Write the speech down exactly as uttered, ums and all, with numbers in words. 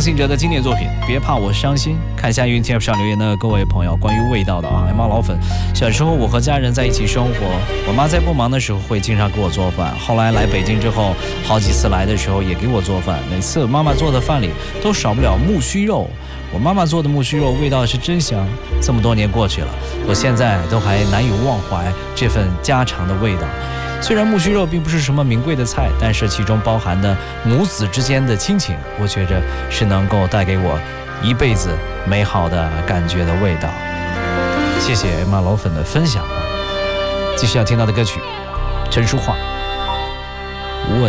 信哲的经典作品《别怕我伤心》。看一下云帖上留言的各位朋友，关于味道的啊，爱猫老粉。小时候我和家人在一起生活，我妈在不忙的时候会经常给我做饭。后来来北京之后，好几次来的时候也给我做饭。每次妈妈做的饭里都少不了木须肉。我妈妈做的木须肉味道是真香。这么多年过去了，我现在都还难以忘怀这份家常的味道。虽然木须肉并不是什么名贵的菜，但是其中包含的母子之间的亲情，我觉着是能够带给我一辈子美好的感觉的味道。谢谢马老粉的分享啊！继续要听到的歌曲，陈淑桦。